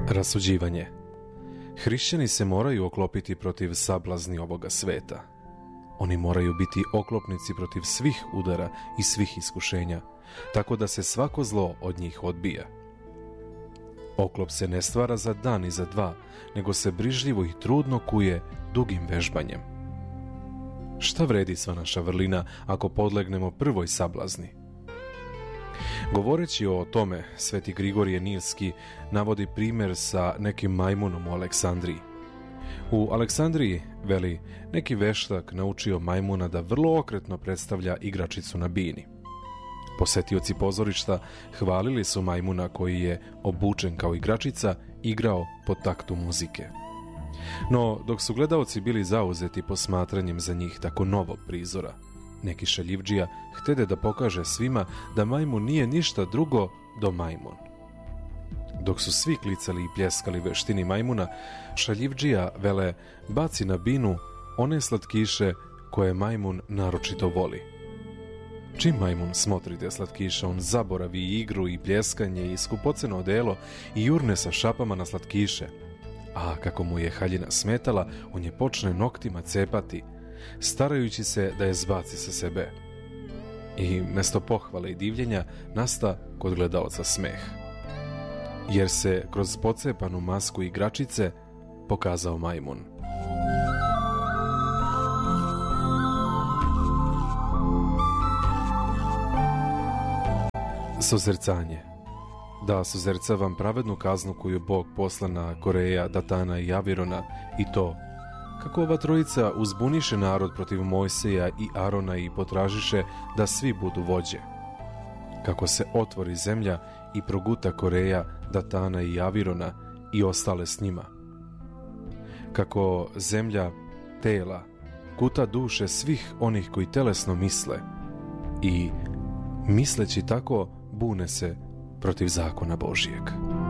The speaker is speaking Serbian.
Rasuđivanje. Hrišćani se moraju oklopiti protiv sablazni ovoga sveta. Oni moraju biti oklopnici protiv svih udara i svih iskušenja, tako da se svako zlo od njih odbija. Oklop se ne stvara za dan i za dva, nego se brižljivo i trudno kuje dugim vežbanjem. Šta vredi sva naša vrlina ako podlegnemo prvoj sablazni? Govoreći o tome, sveti Grigorije Nilski navodi primjer sa nekim majmunom u Aleksandriji. U Aleksandriji, veli, neki veštak naučio majmuna da vrlo okretno predstavlja igračicu na bini. Posetioci pozorišta hvalili su majmuna koji je, obučen kao igračica, igrao po taktu muzike. No, dok su gledaoci bili zauzeti posmatranjem za njih tako novog prizora, neki šaljivdžija htede da pokaže svima da majmun nije ništa drugo do majmun. Dok su svi klicali i pljeskali veštini majmuna, šaljivdžija, vele, baci na binu one slatkiše koje majmun naročito voli. Čim majmun smotri te slatkiše, on zaboravi igru i pljeskanje i skupoceno odelo i jurne sa šapama na slatkiše. A kako mu je haljina smetala, on je počne noktima cepati, starajući se da je zbaci sa sebe. I mesto pohvale i divljenja nasta kod gledaoca smeh, jer se kroz pocepanu masku igračice pokazao majmun. Suzercanje. Da suzercavam pravednu kaznu koju Bog posla na Koreja, Datana i Avirona, i to kako ova trojica uzbuniše narod protiv Mojseja i Arona i potražiše da svi budu vođe. Kako se otvori zemlja i proguta Koreja, Datana i Avirona i ostale s njima. Kako zemlja tela guta duše svih onih koji telesno misle i misleći tako bune se protiv zakona Božijeg.